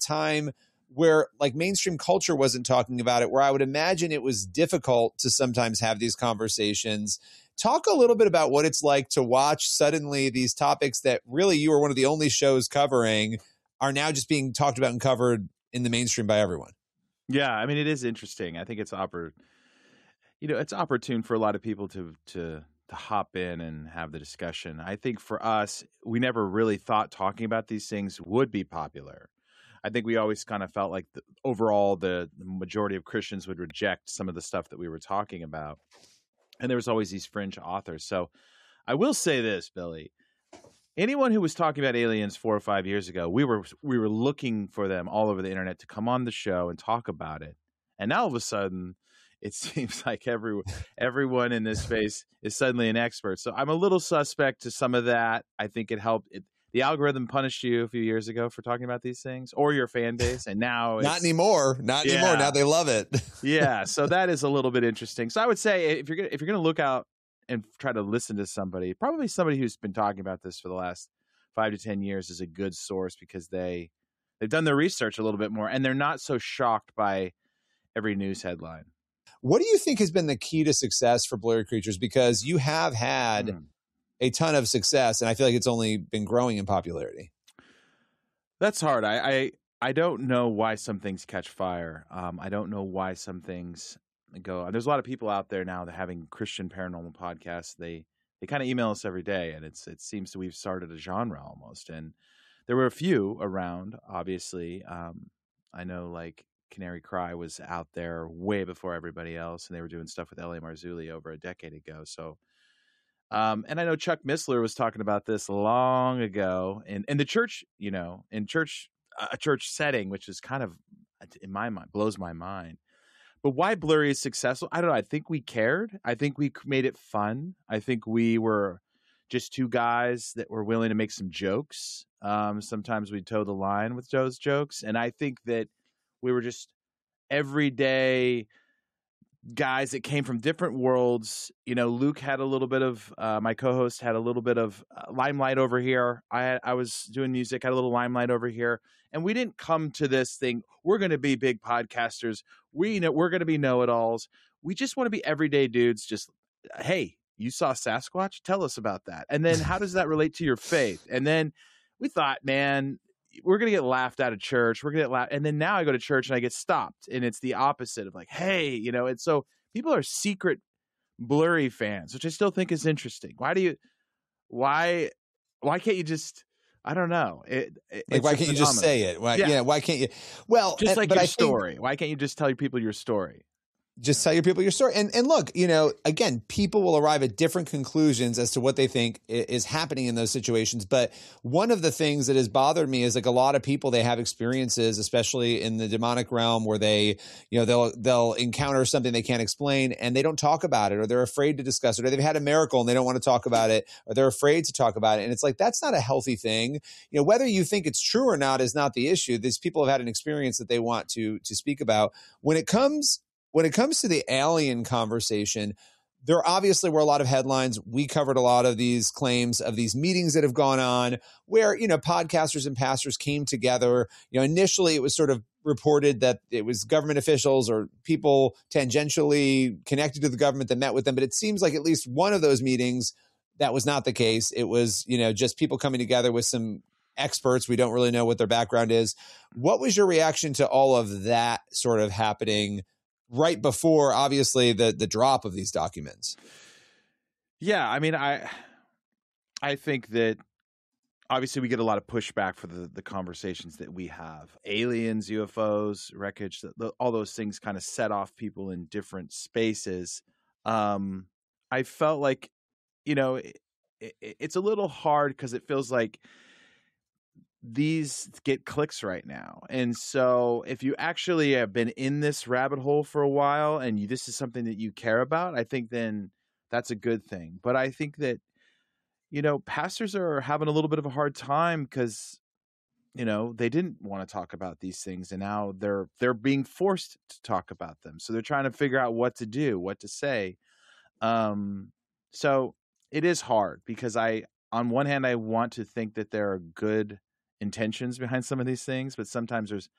time where like mainstream culture wasn't talking about it, where I would imagine it was difficult to sometimes have these conversations. Talk a little bit about what it's like to watch suddenly these topics that really you were one of the only shows covering are now just being talked about and covered in the mainstream by everyone. Yeah, I mean, it is interesting. I think it's it's opportune for a lot of people to hop in and have the discussion. I think for us, we never really thought talking about these things would be popular. I think we always kind of felt like overall the majority of Christians would reject some of the stuff that we were talking about. And there was always these fringe authors. So I will say this, Billy. Anyone who was talking about aliens 4 or 5 years ago, we were looking for them all over the internet to come on the show and talk about it. And now all of a sudden, it seems like everyone in this space is suddenly an expert. So I'm a little suspect to some of that. I think it helped. The algorithm punished you a few years ago for talking about these things, or your fan base, and now it's, not anymore. Now they love it. Yeah, so that is a little bit interesting. So I would say if you're gonna look out and try to listen to somebody, probably somebody who's been talking about this for the last 5 to 10 years is a good source, because they've done their research a little bit more and they're not so shocked by every news headline. What do you think has been the key to success for Blurry Creatures? Because you have had a ton of success, and I feel like it's only been growing in popularity. That's hard. I don't know why some things catch fire. I don't know why some things go. There's a lot of people out there now that having Christian paranormal podcasts. They kind of email us every day, and it seems that we've started a genre almost. And there were a few around, obviously. I know like Canary Cry was out there way before everybody else, and they were doing stuff with L.A. Marzulli over a decade ago. So, and I know Chuck Missler was talking about this long ago in the church, a church setting, which is kind of, in my mind, blows my mind. But why Blurry is successful, I don't know. I think we cared. I think we made it fun. I think we were just two guys that were willing to make some jokes. Sometimes we'd toe the line with those jokes. And I think that we were just everyday guys that came from different worlds. Luke had a little bit of, my co-host had a little bit of limelight over here. I was doing music, had a little limelight over here. And we didn't come to this thing, we're going to be big podcasters. We're going to be know-it-alls. We just want to be everyday dudes. Just, hey, you saw Sasquatch? Tell us about that. And then how does that relate to your faith? And then we thought, man, we're going to get laughed out of church. We're going to get laughed. And then now I go to church and I get stopped. And it's the opposite of like, hey, and so people are secret Blurry fans, which I still think is interesting. Why can't you just, I don't know. Why can't you just say it? Why can't you? Well, just like your story. Why can't you just tell people your story? Just tell your people your story. And look, again, people will arrive at different conclusions as to what they think is happening in those situations. But one of the things that has bothered me is like a lot of people, they have experiences, especially in the demonic realm, where they, they'll encounter something they can't explain and they don't talk about it, or they're afraid to discuss it, or they've had a miracle and they don't want to talk about it, or they're afraid to talk about it. And it's like, that's not a healthy thing. Whether you think it's true or not is not the issue. These people have had an experience that they want to speak about. When it comes to the alien conversation, there obviously were a lot of headlines. We covered a lot of these claims of these meetings that have gone on where, podcasters and pastors came together. Initially it was sort of reported that it was government officials or people tangentially connected to the government that met with them. But it seems like at least one of those meetings, that was not the case. It was, just people coming together with some experts. We don't really know what their background is. What was your reaction to all of that sort of happening right before, obviously, the drop of these documents? Yeah, I mean, I think that obviously we get a lot of pushback for the conversations that we have. Aliens, UFOs, wreckage, all those things kind of set off people in different spaces. I felt like, it's a little hard because it feels like these get clicks right now. And so if you actually have been in this rabbit hole for a while and this is something that you care about, I think then that's a good thing. But I think that, pastors are having a little bit of a hard time because, they didn't want to talk about these things and now they're being forced to talk about them. So they're trying to figure out what to do, what to say. So it is hard because on one hand, I want to think that there are good intentions behind some of these things, but sometimes there's